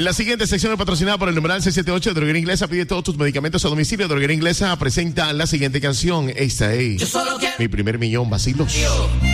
La siguiente sección es patrocinada por el numeral 678 de Droguería Inglesa. Pide todos tus medicamentos a domicilio. Droguería Inglesa presenta la siguiente canción. Esta es Mi Primer Millón, vacilos.